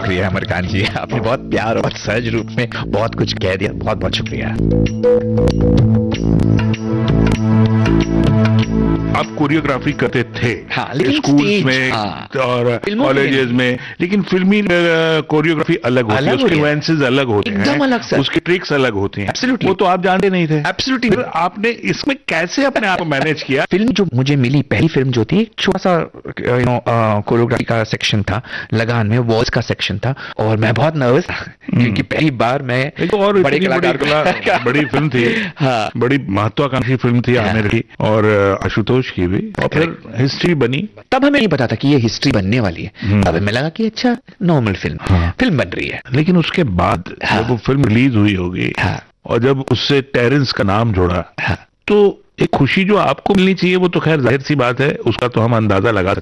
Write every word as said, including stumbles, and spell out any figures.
शुक्रिया अमरकांत जी, आपने बहुत प्यार और सहज रूप में बहुत कुछ कह दिया, बहुत बहुत शुक्रिया। आप कोरियोग्राफी करते थे हाँ, लेकिन स्कूल्स स्टेज, में हाँ, और फिल्मों कॉलेजेस में, लेकिन फिल्मी कोरियोग्राफी अलग होती है, उसके नुएंसेस अलग होते हैं, एकदम अलग सर, उसकी ट्रिक्स अलग होती हैं। Absolutely. वो तो आप जानते नहीं थे। Absolutely. फिर आपने इसमें कैसे अपने आप को मैनेज किया? फिल्म जो मुझे मिली, पहली फिल्म जो थी, एक छोटा सा यू नो कोरियोग्राफी का सेक्शन था, लगान में वॉल्स का सेक्शन था, और मैं बहुत नर्वस था क्योंकि पहली बार मैं एक और बड़े कलाकार बड़ी, बड़ी फिल्म थी, हाँ, बड़ी महत्वाकांक्षी फिल्म थी आमिर की और आशुतोष की भी, और फिर हिस्ट्री बनी। तब हमें नहीं पता था कि ये हिस्ट्री बनने वाली है, तब हमें लगा कि अच्छा नॉर्मल फिल्म, हाँ, फिल्म बन रही है। लेकिन उसके बाद हाँ, जब वो फिल्म रिलीज हुई होगी, हाँ, और जब उससे टेरेंस का नाम जोड़ा, हाँ, तो एक खुशी जो आपको मिलनी चाहिए वो तो खैर जाहिर सी बात है, उसका तो हम अंदाजा लगा सकते